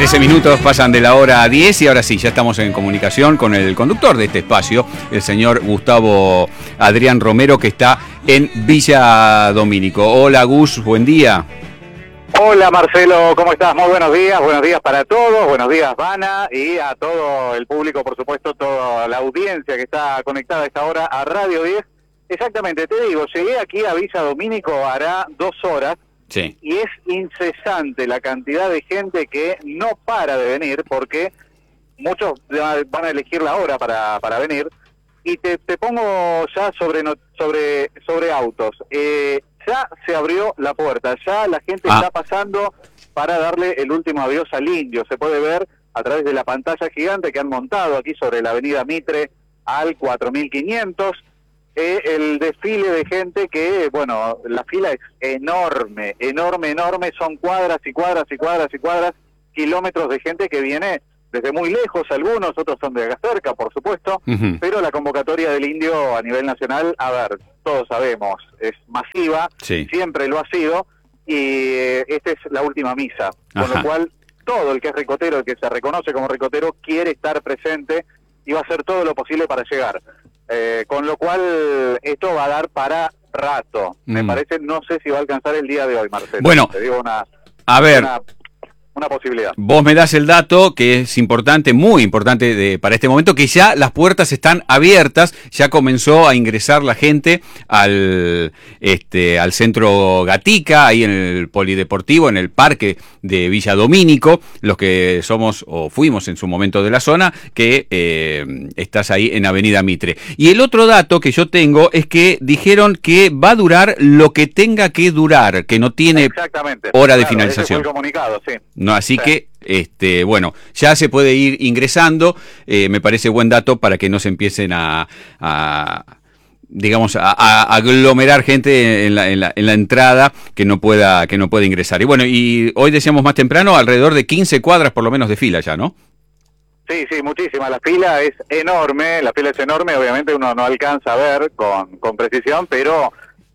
13 minutos pasan de la hora 10 y ahora sí, ya estamos en comunicación con el conductor de este espacio, el señor Gustavo Adrián Romero, que está en Villa Domínico. Hola Gus, buen día. Hola Marcelo, ¿cómo estás? Muy buenos días para todos, buenos días Vana y a todo el público, por supuesto, toda la audiencia que está conectada a esta hora a Radio 10. Exactamente, te digo, llegué aquí a Villa Domínico hará 2 horas. Sí. Y es incesante la cantidad de gente que no para de venir, porque muchos van a elegir la hora para venir. Y te pongo ya sobre autos. Ya se abrió la puerta, ya la gente está pasando para darle el último adiós al Indio. Se puede ver a través de la pantalla gigante que han montado aquí sobre la avenida Mitre al 4500. El desfile de gente que, bueno, la fila es enorme, son cuadras y cuadras y cuadras y cuadras, kilómetros de gente que viene desde muy lejos, algunos, otros son de acá cerca, por supuesto, pero la convocatoria del Indio a nivel nacional, a ver, todos sabemos, es masiva, siempre lo ha sido, y esta es la última misa, con lo cual todo el que es ricotero, el que se reconoce como ricotero, quiere estar presente y va a hacer todo lo posible para llegar. Con lo cual esto va a dar para rato. Me parece, no sé si va a alcanzar el día de hoy, Marcelo. Bueno, te digo una posibilidad. Vos me das el dato que es importante, muy importante para este momento, que ya las puertas están abiertas, ya comenzó a ingresar la gente al centro Gatica, ahí en el polideportivo, en el parque de Villa Domínico, los que somos o fuimos en su momento de la zona, que estás ahí en Avenida Mitre. Y el otro dato que yo tengo es que dijeron que va a durar lo que tenga que durar, que no tiene hora de finalización. Ese fue el comunicado, sí. No, así que, bueno, ya se puede ir ingresando, me parece buen dato para que no se empiecen a aglomerar gente en la entrada que no pueda ingresar. Y bueno, y hoy decíamos más temprano, alrededor de 15 cuadras por lo menos de fila ya, ¿no? Sí, muchísima. La fila es enorme, obviamente uno no alcanza a ver con precisión, pero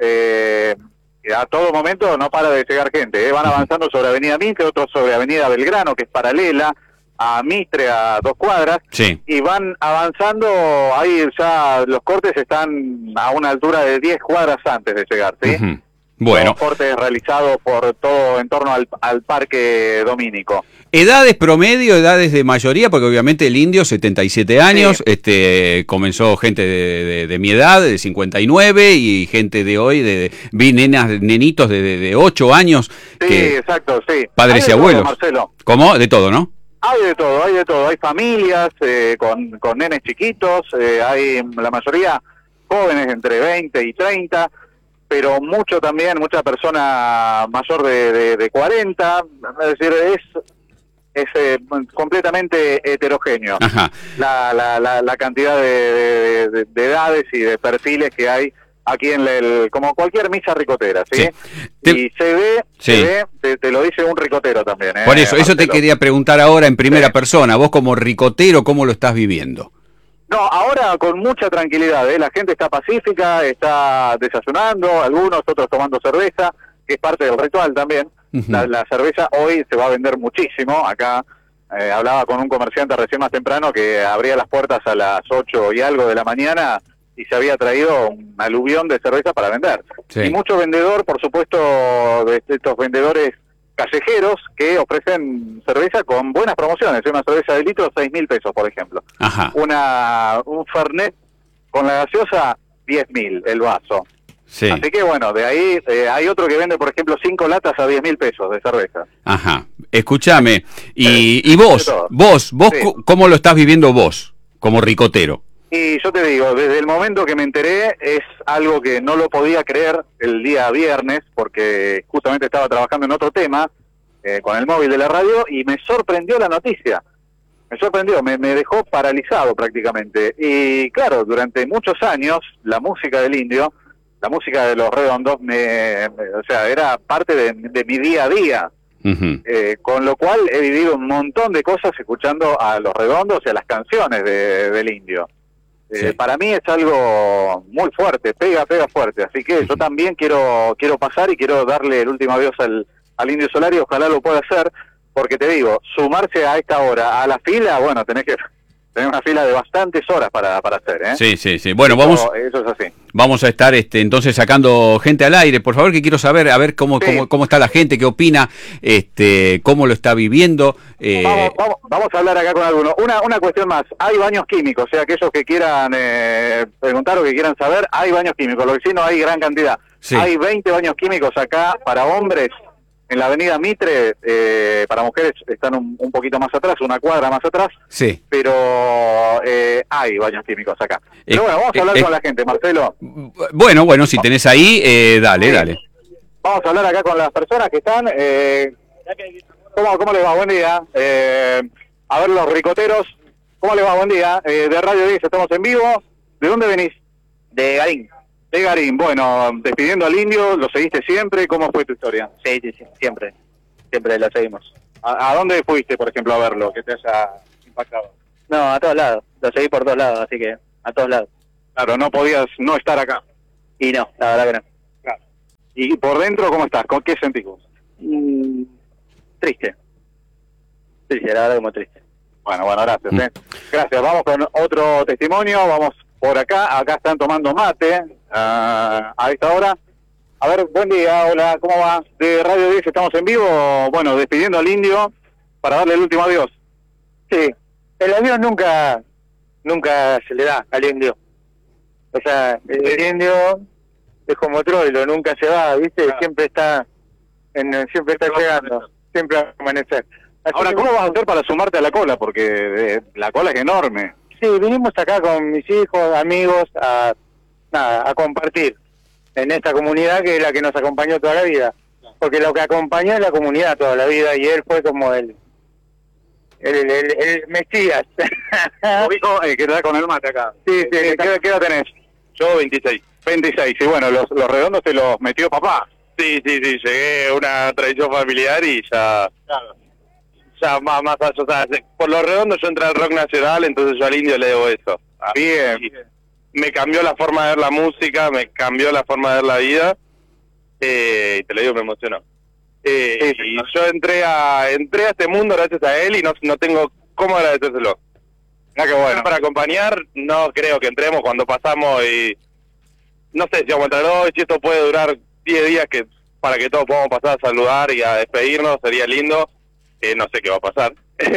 a todo momento no para de llegar gente, van avanzando sobre Avenida Mitre, otros sobre Avenida Belgrano, que es paralela a Mitre a 2 cuadras, y van avanzando, ahí ya los cortes están a una altura de 10 cuadras antes de llegar, ¿sí? Bueno. Los cortes realizados por todo en torno al Parque Domínico. Edades promedio, edades de mayoría, porque obviamente el Indio, 77 años, comenzó gente de mi edad, de 59, y gente de hoy, vi nenitos de 8 años. Exacto, sí. Padres y abuelos. Todo, Marcelo. ¿Cómo? De todo, ¿no? Hay de todo. Hay familias con nenes chiquitos, hay la mayoría jóvenes entre 20 y 30, pero mucha persona mayor de 40, es decir, es completamente heterogéneo la cantidad de edades y de perfiles que hay aquí como cualquier misa ricotera, ¿sí? Y se ve, te lo dice un ricotero también. Por eso te quería preguntar ahora en primera persona, vos como ricotero, ¿cómo lo estás viviendo? No, ahora con mucha tranquilidad, la gente está pacífica, está desayunando, algunos, otros tomando cerveza, que es parte del ritual también. La cerveza hoy se va a vender muchísimo. Acá hablaba con un comerciante recién más temprano que abría las puertas a las 8 y algo de la mañana y se había traído un aluvión de cerveza para vender. Y mucho vendedor, por supuesto, de estos vendedores callejeros que ofrecen cerveza con buenas promociones. Una cerveza de litro, 6.000 pesos, por ejemplo. Un Fernet con la gaseosa, 10.000 el vaso. Así que bueno, de ahí hay otro que vende, por ejemplo, 5 latas a 10.000 pesos de cerveza. Escúchame, y vos, ¿cómo lo estás viviendo vos, como ricotero? Y yo te digo, desde el momento que me enteré, es algo que no lo podía creer el día viernes, porque justamente estaba trabajando en otro tema, con el móvil de la radio, y me sorprendió la noticia. Me dejó paralizado prácticamente. Y claro, durante muchos años, la música del Indio, la música de Los Redondos, era parte de mi día a día. Con lo cual he vivido un montón de cosas escuchando a Los Redondos y a las canciones del Indio. Para mí es algo muy fuerte, pega fuerte, así que yo también quiero pasar y quiero darle el último adiós al Indio Solari, ojalá lo pueda hacer, porque te digo, sumarse a esta hora a la fila, bueno, tenés que tener una fila de bastantes horas para hacer, ¿eh? Sí, sí, sí. Bueno, Eso es así. vamos a estar entonces sacando gente al aire, por favor, que quiero saber, a ver cómo está la gente, qué opina, cómo lo está viviendo. Vamos a hablar acá con algunos. Una cuestión más, hay baños químicos, o sea, aquellos que quieran preguntar o que quieran saber, hay baños químicos, lo que sí no hay gran cantidad. Sí. Hay 20 baños químicos acá para hombres. En la avenida Mitre, para mujeres están un poquito más atrás, una cuadra más atrás, Sí. pero hay baños químicos acá. Pero bueno, vamos a hablar con la gente, Marcelo. Bueno, si tenés ahí, dale. Vamos a hablar acá con las personas que están. ¿Cómo les va? Buen día. A ver, los ricoteros, ¿cómo les va? Buen día. De Radio 10 estamos en vivo. ¿De dónde venís? De Garín. De Garín. Bueno, despidiendo al Indio, ¿lo seguiste siempre? ¿Cómo fue tu historia? Sí, siempre lo seguimos. ¿A dónde fuiste, por ejemplo, a verlo, que te haya impactado? No, a todos lados, lo seguí por todos lados, así que a todos lados. Claro, no podías no estar acá. Y no, la verdad que no. Claro. ¿Y por dentro cómo estás? ¿Con qué sentís vos? Triste, la verdad como triste. Bueno, gracias. Gracias, vamos con otro testimonio, vamos por acá están tomando mate a esta hora. A ver, buen día, hola, ¿cómo va? De Radio 10 estamos en vivo, bueno, despidiendo al Indio para darle el último adiós. Sí, el adiós nunca se le da al Indio. O sea, el Indio es como Troilo, nunca se va, ¿viste? Claro. Siempre está llegando, siempre va a amanecer. Así Ahora, ¿cómo vas a hacer para sumarte a la cola? Porque la cola es enorme. Sí, vinimos acá con mis hijos, amigos, a compartir en esta comunidad que es la que nos acompañó toda la vida. Porque lo que acompañó es la comunidad toda la vida y él fue como el Mesías. Tu hijo que está con el mate acá. Sí, ¿Qué edad tenés? Yo 26. 26, y bueno, los redondos te los metió papá. Sí, llegué a una tradición familiar y ya... Claro. Ya más allá, o sea, por lo redondo yo entré al rock nacional, entonces yo al Indio le debo eso. Bien. Me cambió la forma de ver la música, me cambió la forma de ver la vida, y te lo digo, me emocionó. Y yo entré a este mundo gracias a él y no tengo cómo agradecérselo. Ah, qué bueno. Para acompañar, no creo que entremos cuando pasamos y... No sé si vamos a entrar hoy, si esto puede durar 10 días para que todos podamos pasar a saludar y a despedirnos, sería lindo. No sé qué va a pasar,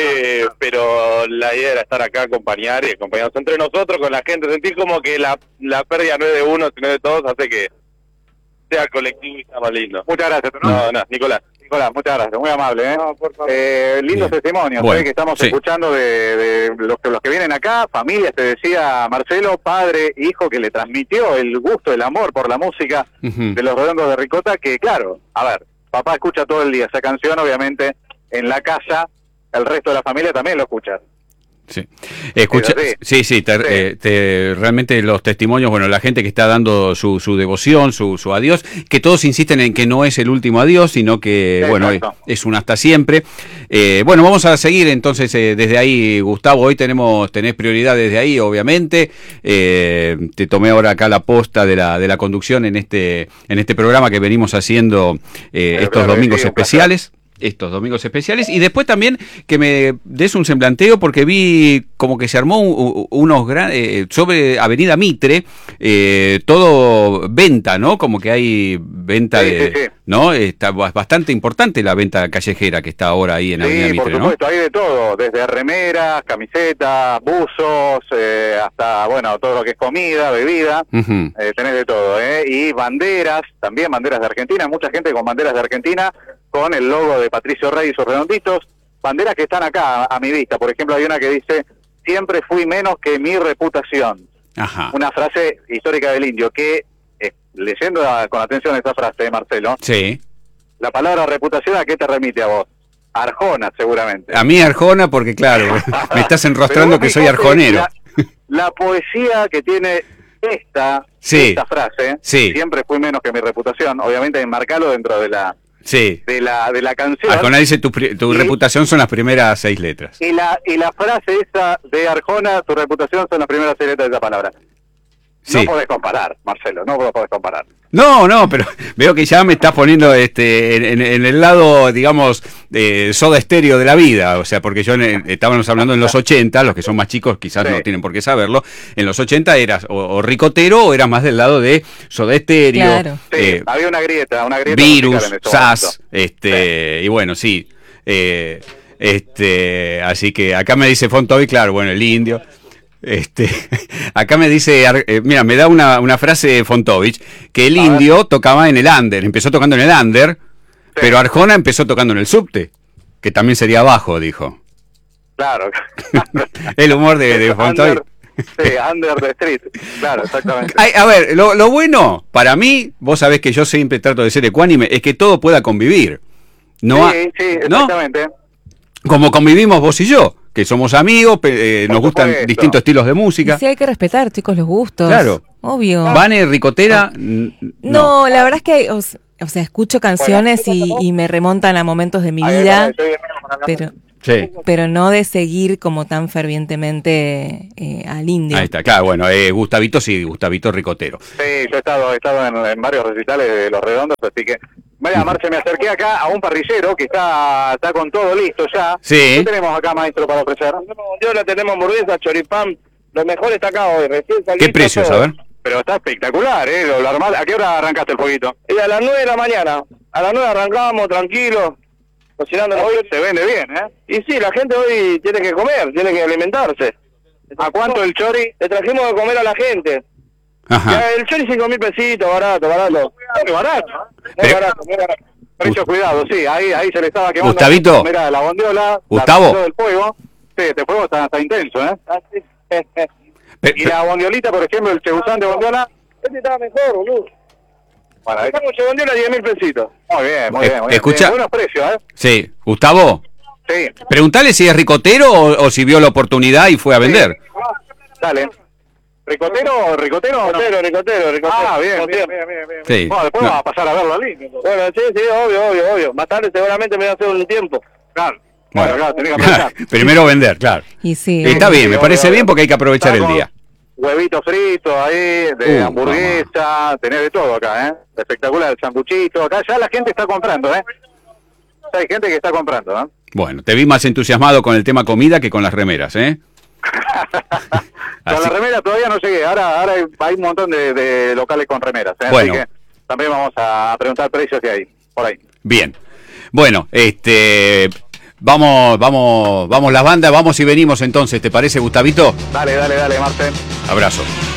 pero la idea era estar acá, acompañar y acompañarnos entre nosotros, con la gente, sentir como que la pérdida no es de uno, sino de todos, hace que sea colectivo y sea más lindo. Muchas gracias. No, Nicolás. Nicolás, muchas gracias, muy amable. No, por favor. Lindos testimonios Bueno, que estamos sí. escuchando de los que vienen acá, familias, te decía Marcelo, padre, hijo, que le transmitió el gusto, el amor por la música de los Redondos de Ricota, que claro, a ver, papá escucha todo el día esa canción, obviamente, en la casa, el resto de la familia también lo escucha. Sí, escucha, sí, realmente los testimonios, bueno, la gente que está dando su devoción, su adiós, que todos insisten en que no es el último adiós, sino que, bueno, es un hasta siempre. Bueno, vamos a seguir entonces desde ahí, Gustavo, hoy tenés prioridad desde ahí, obviamente. Te tomé ahora acá la posta de la conducción en este programa que venimos haciendo estos domingos especiales. Estos domingos especiales, y después también que me des un semblanteo porque vi como que se armó unos sobre Avenida Mitre, todo venta, ¿no? Como que hay venta sí. ¿no? Está bastante importante la venta callejera que está ahora ahí en Avenida Mitre, ¿no? Por supuesto, hay de todo, desde remeras, camisetas, buzos, hasta, bueno, todo lo que es comida, bebida, tenés de todo, y banderas, también banderas de Argentina, mucha gente con banderas de Argentina, con el logo de Patricio Rey y sus redonditos, banderas que están acá a mi vista. Por ejemplo, hay una que dice, siempre fui menos que mi reputación. Ajá. Una frase histórica del Indio que, leyendo con atención esta frase, Marcelo, sí. La palabra reputación, ¿a qué te remite a vos? Arjona, seguramente. A mí Arjona, porque claro, me estás enrostrando que soy arjonero. La poesía que tiene esta frase, siempre fui menos que mi reputación, obviamente enmarcarlo dentro de la canción. Arjona dice tu reputación son las primeras 6 letras. Y la frase esa de Arjona, tu reputación son las primeras 6 letras de esa palabra. Sí. No podés comparar, Marcelo, no lo podés comparar. No, pero veo que ya me estás poniendo en el lado, digamos, Soda Stereo de la vida, o sea, porque estábamos hablando en los 80, los que son más chicos quizás Sí. no tienen por qué saberlo, en los 80 eras o ricotero o eras más del lado de Soda Stereo, Claro. Sí, había una grieta Virus, musical en ese SAS, momento. y bueno, sí, así que acá me dice Fontovi, claro, bueno, el indio. Acá me dice, mira, me da una frase Fontovich, que el indio tocaba en el under, empezó tocando en el under, pero Arjona empezó tocando en el subte, que también sería bajo, dijo. Claro. El humor de Fontovich. Sí, under the street, claro, exactamente. A ver, lo bueno, para mí, vos sabés que yo siempre trato de ser ecuánime, es que todo pueda convivir. No sí, ¿no? exactamente. Como convivimos vos y yo, que somos amigos, nos gustan supuesto. distintos estilos de música. Sí, hay que respetar, chicos, los gustos. Claro. Obvio. Vane, ricotera, No, la verdad es que, o sea, escucho canciones y me remontan a momentos de mi Ahí, vida, ahí, estoy- Sí. pero no de seguir como tan fervientemente al indio. Ahí está, claro, bueno, Gustavito sí, Gustavito ricotero. Sí, yo he estado en varios recitales de Los Redondos, así que... Mira, Marce, me acerqué acá a un parrillero que está con todo listo ya. Sí. ¿Qué tenemos acá, maestro, para ofrecer? Yo la tenemos hamburguesa, choripán, lo mejor está acá hoy, recién salió. ¿Qué precios, a ver? Pero está espectacular, lo armás. ¿A qué hora arrancaste el fueguito? Y a las 9 de la mañana, a las 9 arrancamos, tranquilos, cocinando. Hoy se vende bien, ¿eh? Y sí, la gente hoy tiene que comer, tiene que alimentarse. ¿A cuánto el chori? Le trajimos de comer a la gente. Ajá. Ya, el chori 5.000 pesitos, barato. Qué barato. Muy barato, muy barato. Precio cuidado, sí, ahí se le estaba quemando. Gustavito. Mira, la bondiola. Gustavo. La del fuego. Sí, este fuego está intenso, ¿eh? Así. Y la bondiolita, por ejemplo, el chebusán de bondiola. Este estaba mejor, boludo. Bueno, ahí- Estamos chebondiola 10.000 pesitos. Muy bien, muy bien. Muy bien. Escucha. Buenos precios, ¿eh? Sí, Gustavo, Sí. preguntale si es ricotero o si vio la oportunidad y fue a vender. Dale. ¿Ricotero? ¿Ricotero? o no? Ricotero. Ah, bien, Con bien, tiempo. bien. Sí. Bueno, después No. vamos a pasar a verlo al link. Bueno, sí, obvio. Más tarde seguramente me voy a hacer un tiempo. Claro. Bueno, claro, tenés que aprovechar. Primero vender, claro. Y sí. Está obvio. bien, me parece bien porque hay que aprovechar el Está con día. Huevitos fritos ahí, de Mamá. hamburguesa, tenés de todo acá, ¿eh? Espectacular, el sanguchito. Acá ya la gente está comprando, ¿eh? Ya hay gente que está comprando, ¿eh? Bueno, te vi más entusiasmado con el tema comida que con las remeras, ¿eh? Con Así- la remera todavía no llegué. Ahora hay un montón de locales con remeras, ¿eh? Bueno. Así que también vamos a preguntar precios que hay por ahí. Bien. Bueno, vamos las bandas, vamos y venimos entonces, ¿te parece, Gustavito? Dale, Marcel. Abrazo.